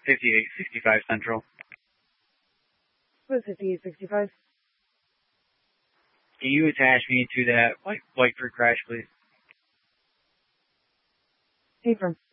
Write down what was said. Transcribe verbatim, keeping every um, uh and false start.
fifty-eight sixty-five Central. What is fifty-eight sixty-five? Can you attach me to that white white fruit crash, please? Hey, from.